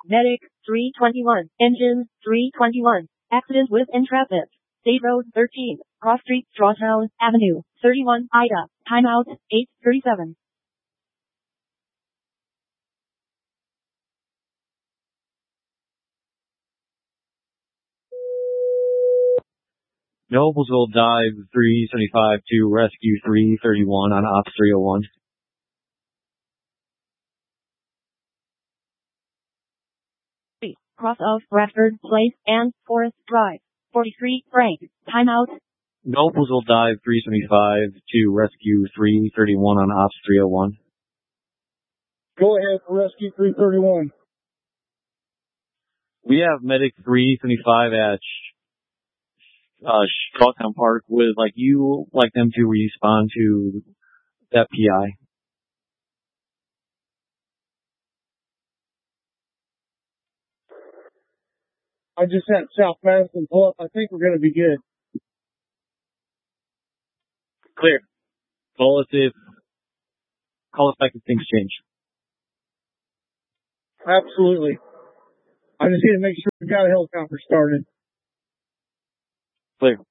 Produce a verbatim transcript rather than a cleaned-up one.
Medic three twenty-one. Engine three twenty-one. Accident with entrapment. State Road thirteen. Cross Street, Strawtown Avenue, thirty-one, Ida. Timeout, eight thirty-seven. Noblesville Dive three seventy-five to Rescue three thirty-one on Ops three oh one. Cross of Bradford Place and Forest Drive, forty-three, Frank. Timeout. Noblesville Dive three seventy-five to Rescue three thirty-one on Ops three oh one. Go ahead for Rescue three thirty-one. We have Medic three seventy-five at uh, Strawtown Park. Would like you like them to respond to that P I? I just had South Madison pull up. I think we're going to be good. Clear. Call us if call us back if things change. Absolutely. I just need to make sure we got a helicopter started. Clear.